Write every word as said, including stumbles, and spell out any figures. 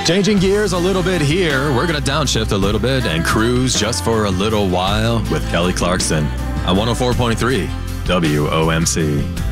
Changing gears a little bit here, we're going to downshift a little bit and cruise just for a little while with Kelly Clarkson on one oh four point three W O M C.